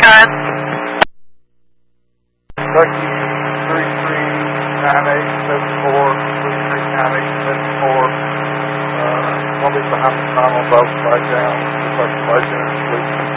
Kentucky 339874, 339874. I'll be behind the time on both right down. Looks like the legend is